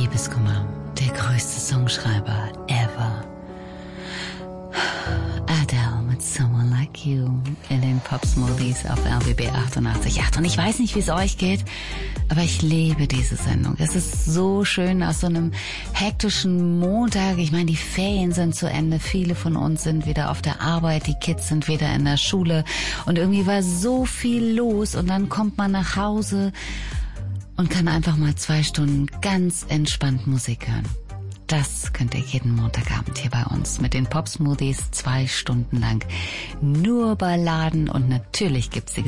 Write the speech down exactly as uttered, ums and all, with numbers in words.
Liebeskummer, der größte Songschreiber ever. Adele mit Someone Like You in den Pop Smoothies auf R B B achtundachtzig Komma acht. Und ich weiß nicht, wie es euch geht, aber ich liebe diese Sendung. Es ist so schön aus so einem hektischen Montag. Ich meine, die Ferien sind zu Ende. Viele von uns sind wieder auf der Arbeit. Die Kids sind wieder in der Schule. Und irgendwie war so viel los. Und dann kommt man nach Hause und kann einfach mal zwei Stunden ganz entspannt Musik hören. Das könnt ihr jeden Montagabend hier bei uns mit den Pop Smoothies zwei Stunden lang. Nur Balladen und natürlich gibt's die